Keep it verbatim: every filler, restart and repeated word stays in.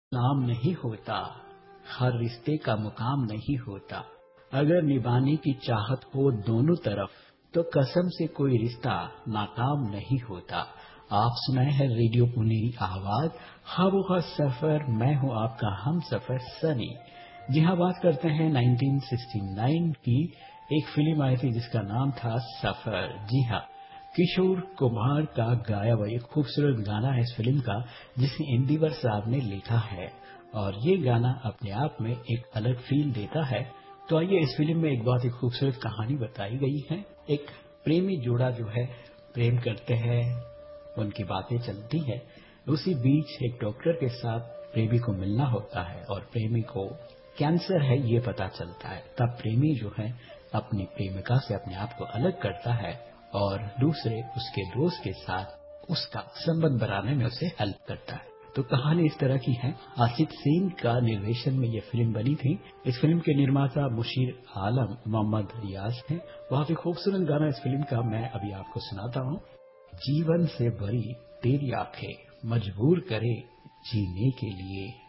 नाम नहीं होता, हर रिश्ते का मुकाम नहीं होता। अगर निभाने की चाहत हो दोनों तरफ, तो कसम से कोई रिश्ता नाकाम नहीं होता। आप सुनाए हैं रेडियो पुनेरी आवाज, ख्वाबों का सफर, मैं हूँ आपका हम सफर सनी। जी हाँ, बात करते हैं नाइनटीन सिक्सटी नाइन की। एक फिल्म आई थी जिसका नाम था सफर। जी हाँ, किशोर कुमार का गाया हुआ एक खूबसूरत गाना है इस फिल्म का, जिसे इंदिवर साहब ने लिखा है। और ये गाना अपने आप में एक अलग फील देता है। तो आइए, इस फिल्म में एक बहुत ही खूबसूरत कहानी बताई गई है। एक प्रेमी जोड़ा जो है प्रेम करते हैं, उनकी बातें चलती है। उसी बीच एक डॉक्टर के साथ प्रेमी को मिलना होता है और प्रेमी को कैंसर है ये पता चलता है। तब प्रेमी जो है अपनी प्रेमिका से अपने आप को अलग करता है और दूसरे उसके दोस्त के साथ उसका संबंध बनाने में उसे हेल्प करता है। तो कहानी इस तरह की है। आसिफ सेन का निर्देशन में यह फिल्म बनी थी। इस फिल्म के निर्माता मुशीर आलम मोहम्मद रियाज हैं। बहुत ही खूबसूरत गाना इस फिल्म का मैं अभी आपको सुनाता हूँ। जीवन से भरी तेरी आंखें मजबूर करे जीने के लिए।